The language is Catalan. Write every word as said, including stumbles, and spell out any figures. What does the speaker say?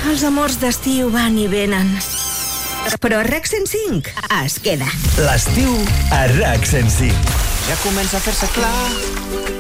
Els amors d'estiu van i venen. Però RAC cent cinc es queda. L'estiu a RAC cent cinc. Ja comença a fer-se clar